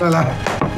来。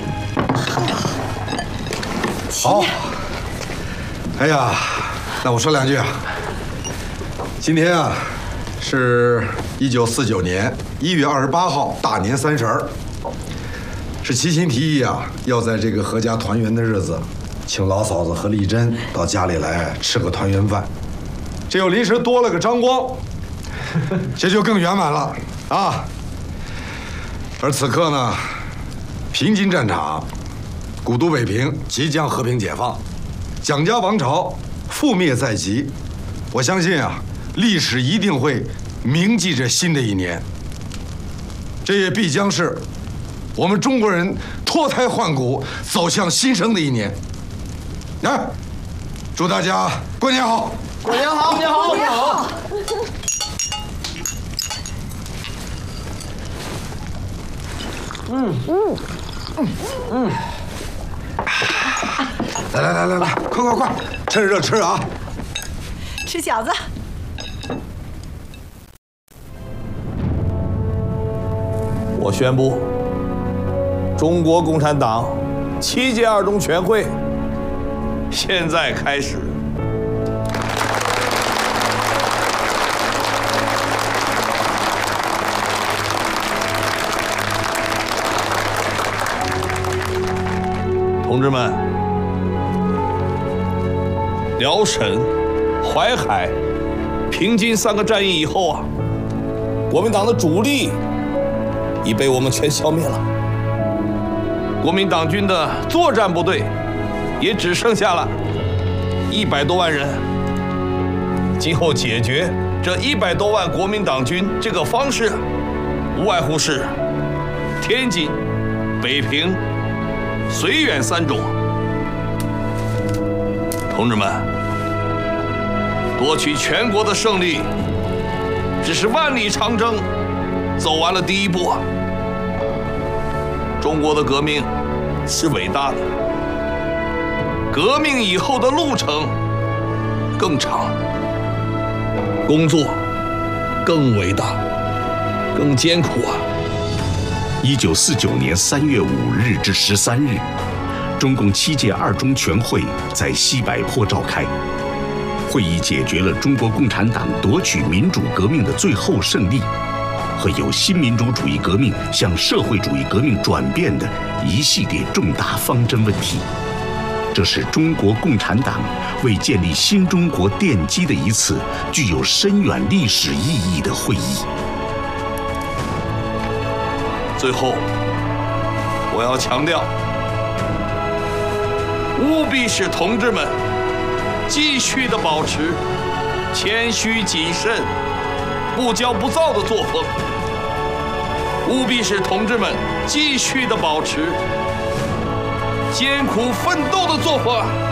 好。哎呀，那我说两句啊。今天啊，是1949年1月28号，大年30，是齐秦提议啊，要在这个阖家团圆的日子，请老嫂子和丽珍到家里来吃个团圆饭。这又临时多了个张光，这就更圆满了啊。而此刻呢，平津战场，古都北平即将和平解放，蒋家王朝覆灭在即。我相信啊，历史一定会铭记着新的一年。这也必将是我们中国人脱胎换骨、走向新生的一年。来，祝大家过年好！ 过年好！过年好！过年好！ 来，快，趁热吃啊！ 吃饺子。 我宣布，中国共产党7届2中全会现在开始。同志们，辽沈、淮海、平津3个战役以后啊，国民党的主力已被我们全消灭了。国民党军的作战部队也只剩下了100多万人。今后解决这100多万国民党军这个方式，无外乎是天津、北平、绥远3种。同志们，夺取全国的胜利，只是万里长征走完了第一步啊！中国的革命是伟大的，革命以后的路程更长，工作更伟大，更艰苦啊 ！1949年3月5日至13日，中共7届2中全会在西柏坡召开。会议解决了中国共产党夺取民主革命的最后胜利，和由新民主主义革命向社会主义革命转变的一系列重大方针问题。这是中国共产党为建立新中国奠基的一次具有深远历史意义的会议。 最后，我要强调，务必使同志们继续地保持谦虚谨慎、不骄不躁的作风，务必使同志们继续地保持艰苦奋斗的作风。